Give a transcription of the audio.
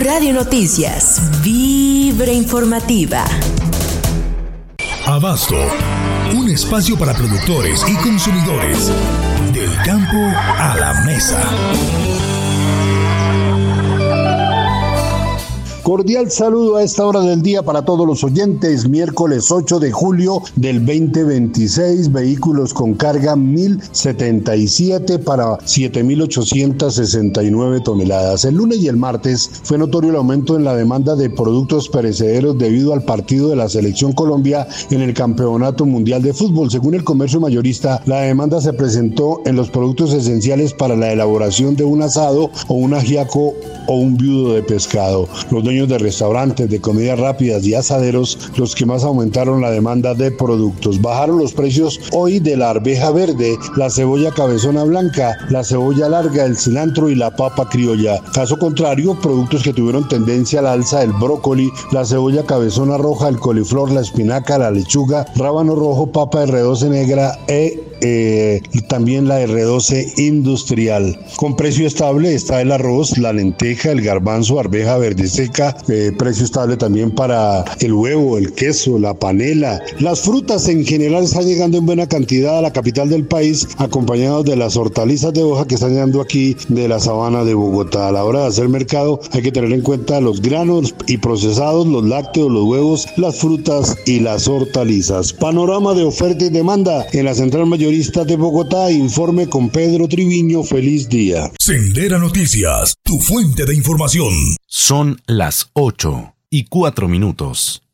Radio Noticias, Vibra Informativa. Abasto, un espacio para productores y consumidores. Del campo a la mesa. Cordial saludo a esta hora del día para todos los oyentes. Miércoles 8 de julio del 2026. Vehículos con carga 1077 para 7869 toneladas. El lunes y el martes fue notorio el aumento en la demanda de productos perecederos debido al partido de la Selección Colombia en el Campeonato Mundial de Fútbol. Según el comercio mayorista, la demanda se presentó en los productos esenciales para la elaboración de un asado o un ajiaco o un viudo de pescado. Los dueños de restaurantes, de comidas rápidas y asaderos, los que más aumentaron la demanda de productos. Bajaron los precios hoy de la arveja verde, la cebolla cabezona blanca, la cebolla larga, el cilantro y la papa criolla. Caso contrario, productos que tuvieron tendencia al alza, el brócoli, la cebolla cabezona roja, el coliflor, la espinaca, la lechuga, rábano rojo, papa R12 negra también la R12 industrial. Con precio estable está el arroz, la lenteja, el garbanzo, arveja verde seca, precio estable también para el huevo, el queso, la panela. Las frutas en general están llegando en buena cantidad a la capital del país, acompañados de las hortalizas de hoja que están llegando aquí de la sabana de Bogotá. A la hora de hacer mercado hay que tener en cuenta los granos y procesados, los lácteos, los huevos, las frutas y las hortalizas. Panorama de oferta y demanda en la central mayorista de Bogotá. Informe con Pedro Triviño. Feliz día. Sendera Noticias, tu fuente de información. Son las 8:04.